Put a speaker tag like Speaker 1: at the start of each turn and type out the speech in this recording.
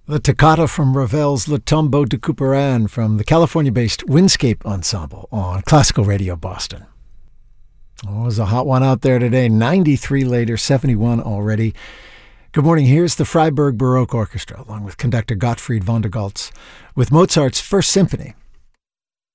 Speaker 1: The toccata from Ravel's Le Tombeau de Couperin from the California-based Windscape Ensemble on Classical Radio Boston. Oh, it was a hot one out there today. 93 later, 71 already. Good morning. Here's the Freiburg Baroque Orchestra, along with conductor Gottfried von der Goltz, with Mozart's First Symphony,